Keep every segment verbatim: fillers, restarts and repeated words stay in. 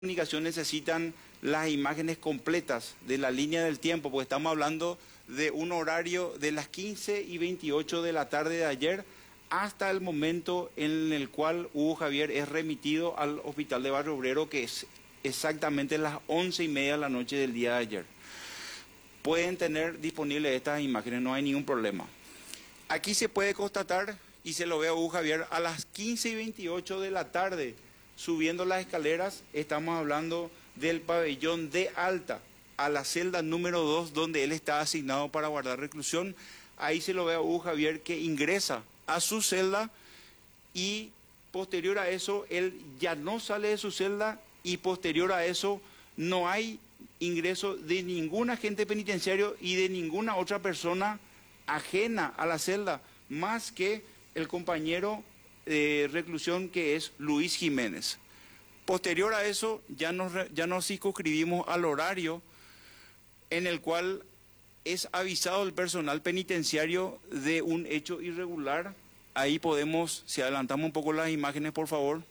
comunicación necesitan las imágenes completas de la línea del tiempo, porque estamos hablando de un horario de las quince y veintiocho de la tarde de ayer hasta el momento en el cual Hugo Javier es remitido al hospital de Barrio Obrero, que es exactamente las once y media de la noche del día de ayer. Pueden tener disponibles estas imágenes, no hay ningún problema. Aquí se puede constatar, y se lo ve a Hugo Javier, a las quince y veintiocho de la tarde, subiendo las escaleras. Estamos hablando del pabellón de alta a la celda número dos, donde él está asignado para guardar reclusión. Ahí se lo ve a Hugo Javier que ingresa a su celda y posterior a eso él ya no sale de su celda, y posterior a eso no hay ingreso de ningún agente penitenciario y de ninguna otra persona ajena a la celda, más que el compañero de reclusión, que es Luis Jiménez. Posterior a eso ya nos, ya nos circunscribimos al horario en el cual es avisado el personal penitenciario de un hecho irregular. Ahí podemos, si adelantamos un poco las imágenes, por favor.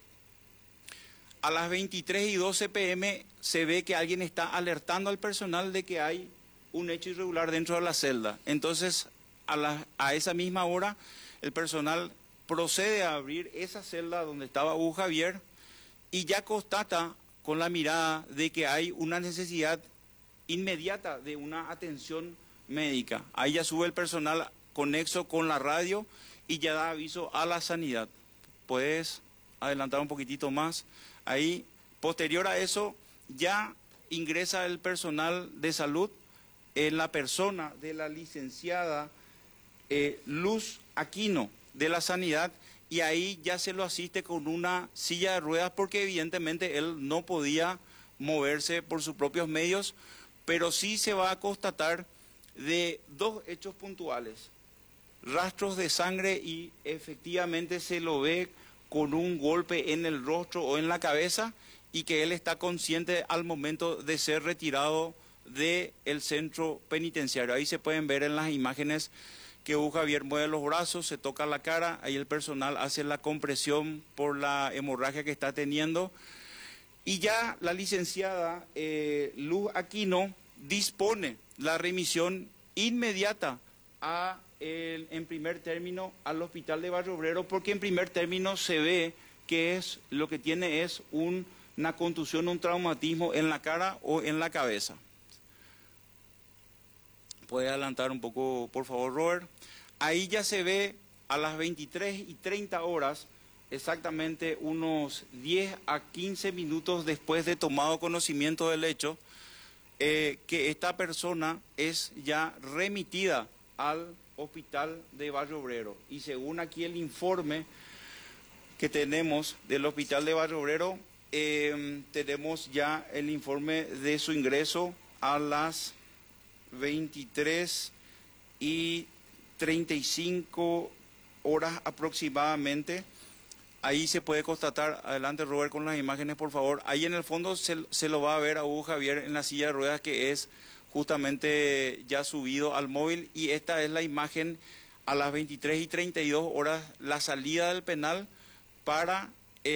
A las veintitrés y doce pm se ve que alguien está alertando al personal de que hay un hecho irregular dentro de la celda. Entonces, a, la, a esa misma hora, el personal procede a abrir esa celda donde estaba Hugo Javier y ya constata con la mirada de que hay una necesidad inmediata de una atención médica. Ahí ya sube el personal conexo con la radio y ya da aviso a la sanidad. Puedes adelantar un poquitito más. Ahí, posterior a eso, ya ingresa el personal de salud en la persona de la licenciada eh, Luz Aquino de la Sanidad, y ahí ya se lo asiste con una silla de ruedas, porque evidentemente él no podía moverse por sus propios medios, pero sí se va a constatar de dos hechos puntuales: rastros de sangre, y efectivamente se lo ve con un golpe en el rostro o en la cabeza, y que él está consciente al momento de ser retirado del centro penitenciario. Ahí se pueden ver en las imágenes que Hugo Javier mueve los brazos, se toca la cara, ahí el personal hace la compresión por la hemorragia que está teniendo, y ya la licenciada eh, Luz Aquino dispone la remisión inmediata a el, en primer término al hospital de Barrio Obrero, porque en primer término se ve que es lo que tiene es un, una contusión, un traumatismo en la cara o en la cabeza. Puede adelantar un poco, por favor, Robert. Ahí ya se ve a las veintitrés y treinta horas, exactamente unos diez a quince minutos después de tomado conocimiento del hecho, eh, que esta persona es ya remitida al hospital de Barrio Obrero. Y según aquí el informe que tenemos del hospital de Barrio Obrero, eh, tenemos ya el informe de su ingreso a las veintitrés y treinta y cinco horas aproximadamente. Ahí se puede constatar, adelante Robert con las imágenes por favor, ahí en el fondo se, se lo va a ver a Hugo Javier en la silla de ruedas, que es justamente ya subido al móvil, y esta es la imagen a las veintitrés y treinta y dos horas, la salida del penal para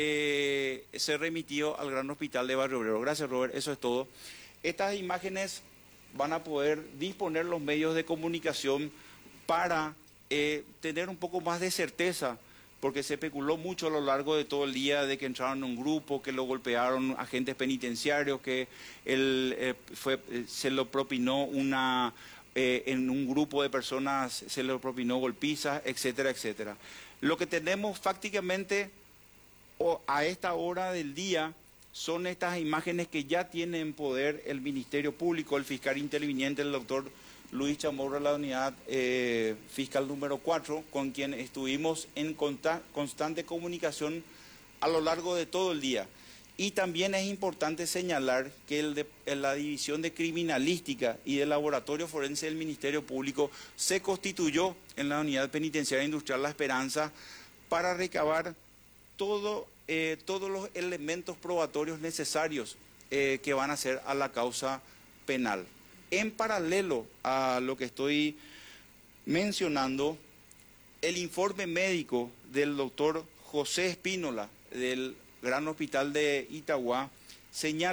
eh, ser remitido al Gran Hospital de Barrio Obrero. Gracias Robert, eso es todo. Estas imágenes van a poder disponer los medios de comunicación para eh, tener un poco más de certeza, porque se especuló mucho a lo largo de todo el día de que entraron en un grupo, que lo golpearon agentes penitenciarios, que él, eh, fue, eh, se lo propinó una, eh, en un grupo de personas, se lo propinó golpizas, etcétera, etcétera. Lo que tenemos prácticamente o, a esta hora del día son estas imágenes que ya tiene en poder el Ministerio Público, el fiscal interviniente, el doctor Luis Chamorro, la unidad eh, fiscal número cuatro, con quien estuvimos en consta constante comunicación a lo largo de todo el día. Y también es importante señalar que el de, la División de Criminalística y del Laboratorio Forense del Ministerio Público se constituyó en la Unidad Penitenciaria Industrial La Esperanza para recabar todo, eh, todos los elementos probatorios necesarios eh, que van a ser a la causa penal. En paralelo a lo que estoy mencionando, el informe médico del doctor José Espínola del Gran Hospital de Itagua señala